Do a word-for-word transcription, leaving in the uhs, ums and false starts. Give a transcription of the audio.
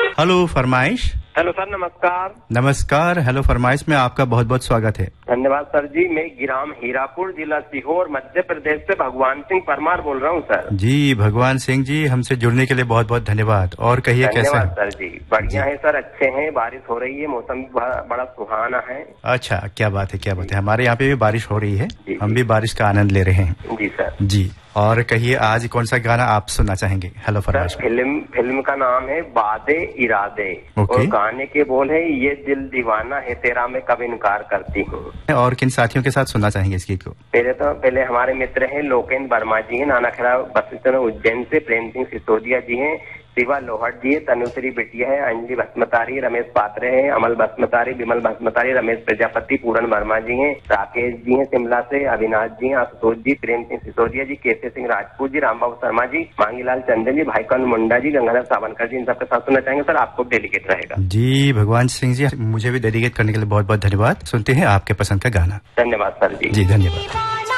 Hello फरमाइश। Hello sir, नमस्कार। नमस्कार। हेलो फरमाइश में आपका बहुत बहुत स्वागत है। धन्यवाद सर जी। मैं ग्राम हीरापुर, जिला सीहोर, मध्य प्रदेश से भगवान सिंह परमार बोल रहा हूँ सर। जी भगवान सिंह जी, हमसे जुड़ने के लिए बहुत बहुत धन्यवाद। और कहिए कैसे हैं? धन्यवाद सर जी। बढ़िया है सर, अच्छे हैं। बारिश हो रही है, मौसम भी बड़ा सुहाना है। अच्छा, क्या बात है, क्या बात है। हमारे यहाँ पे भी बारिश हो रही है, जी, हम जी। भी बारिश का आनंद ले रहे हैं। जी सर। जी, और कहिए आज कौन सा गाना आप सुनना चाहेंगे? हेलो फरमाइश। फिल्म फिल्म का नाम है वादे इरादे, और गाने के बोल है ये दिल दीवाना है तेरा मैं कब इनकार करती हूँ। और किन साथियों के साथ सुनना चाहेंगे इस गीत को? पहले तो पहले हमारे मित्र हैं लोकेन वर्मा जी हैं, नानाखेड़ा बसिस्थ उज्जैन से, प्रेम सिंह सिसोदिया जी हैं, शिवा लोहट जी है, तनुश्री बिटिया है, अंजलि भस्मतारी, रमेश पात्रे हैं, अमल भस्मतारी, विमल भस्मतारी, रमेश प्रजापति, पूरन वर्मा जी हैं, राकेश जी हैं शिमला से, अविनाश जी हैं, आशुतोष जी, प्रेम सिंह सिसोदिया जी, केसे सिंह राजपूत जी, रामबाबू शर्मा जी, मांगीलाल चंदन जी, भाई कौन मुंडा जी, गंगाधर सावनकर जी, इन सबके साथ सुनना चाहेंगे सर। आपको डेडिकेट रहेगा। जी भगवान सिंह जी, मुझे भी डेडिकेट करने के लिए बहुत बहुत धन्यवाद। सुनते हैं आपके पसंद का गाना। धन्यवाद सर जी। जी धन्यवाद।